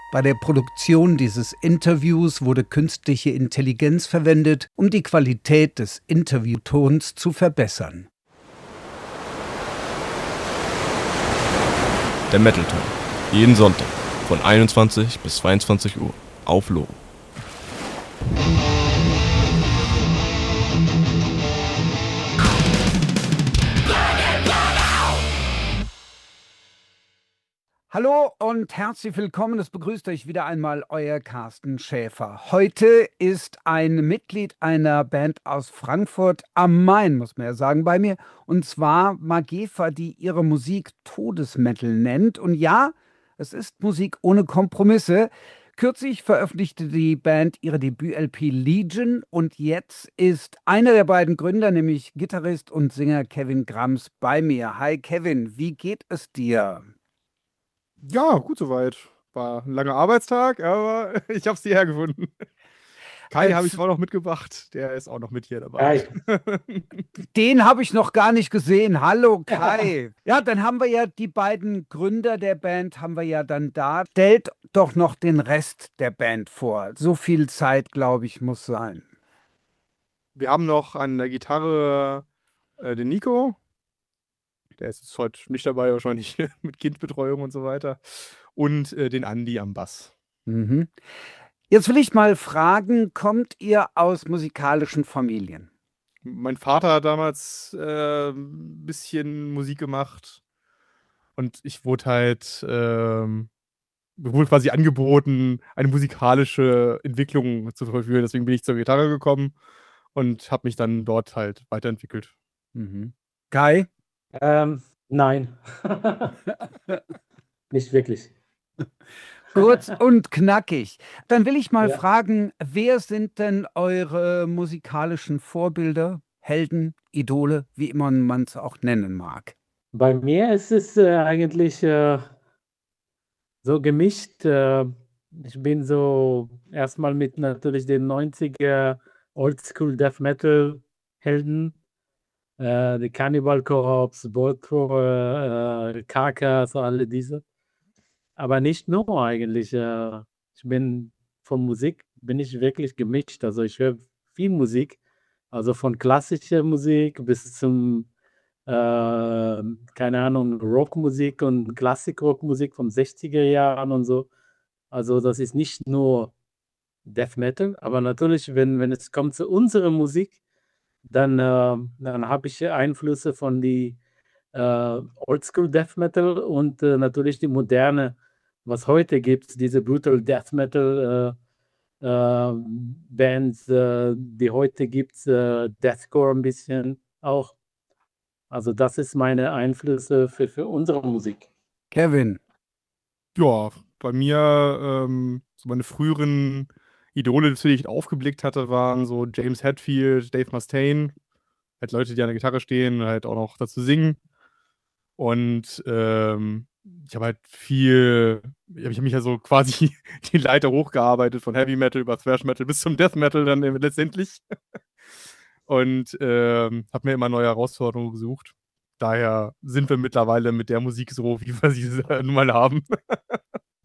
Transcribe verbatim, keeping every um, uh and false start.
Bei der Produktion dieses Interviews wurde künstliche Intelligenz verwendet, um die Qualität des Interviewtons zu verbessern. Der Metal-Ton. Jeden Sonntag von einundzwanzig bis zweiundzwanzig Uhr auf Loro. Hallo und herzlich willkommen. Es begrüßt euch wieder einmal euer Carsten Schäfer. Heute ist ein Mitglied einer Band aus Frankfurt am Main, muss man ja sagen, bei mir. Und zwar Magefa, die ihre Musik Todesmetal nennt. Und ja, es ist Musik ohne Kompromisse. Kürzlich veröffentlichte die Band ihre Debüt-L P Legion und jetzt ist einer der beiden Gründer, nämlich Gitarrist und Sänger Kevin Grams, bei mir. Hi Kevin, wie geht es dir? Ja, gut soweit. War ein langer Arbeitstag, aber ich habe es hierher gefunden. Kai habe ich auch noch mitgebracht, der ist auch noch mit hier dabei. Den habe ich noch gar nicht gesehen. Hallo Kai. Ja, dann haben wir ja die beiden Gründer der Band, haben wir ja dann da. Stellt doch noch den Rest der Band vor. So viel Zeit, glaube ich, muss sein. Wir haben noch an der Gitarre äh, den Nico. Der ist jetzt heute nicht dabei, wahrscheinlich mit Kindbetreuung und so weiter. Und äh, den Andi am Bass. Mhm. Jetzt will ich mal fragen, kommt ihr aus musikalischen Familien? Mein Vater hat damals äh, ein bisschen Musik gemacht. Und ich wurde halt, ähm, mir wurde quasi angeboten, eine musikalische Entwicklung zu verführen. Deswegen bin ich zur Gitarre gekommen und habe mich dann dort halt weiterentwickelt. Mhm. Kai? Ähm, nein. Nicht wirklich. Kurz und knackig. Dann will ich mal Ja. fragen, wer sind denn eure musikalischen Vorbilder, Helden, Idole, wie immer man es auch nennen mag? Bei mir ist es äh, eigentlich äh, so gemischt. Äh, ich bin so erstmal mit natürlich den neunziger Oldschool Death Metal Helden, äh, die Cannibal Corpse, Voltor, äh, Carcass, alle diese. Aber nicht nur eigentlich. Äh, ich bin von Musik bin ich wirklich gemischt. Also ich höre viel Musik, also von klassischer Musik bis zum äh, keine Ahnung, Rockmusik und Klassik-Rockmusik von sechziger Jahren und so. Also das ist nicht nur Death Metal, aber natürlich, wenn, wenn es kommt zu unserer Musik, dann, äh, dann habe ich Einflüsse von die äh, Oldschool Death Metal und äh, natürlich die moderne, was heute gibt, diese Brutal Death Metal äh, äh, Bands, äh, die heute gibt, äh, Deathcore ein bisschen auch. Also das ist meine Einflüsse für, für unsere Musik. Kevin. Ja, bei mir, ähm, so meine früheren Idole, die ich aufgeblickt hatte, waren so James Hetfield, Dave Mustaine. Halt Leute, die an der Gitarre stehen und halt auch noch dazu singen. Und ähm, ich habe halt viel, ich habe mich ja so quasi die Leiter hochgearbeitet von Heavy Metal über Thrash Metal bis zum Death Metal dann letztendlich. Und ähm, habe mir immer neue Herausforderungen gesucht. Daher sind wir mittlerweile mit der Musik so, wie wir sie nun mal haben.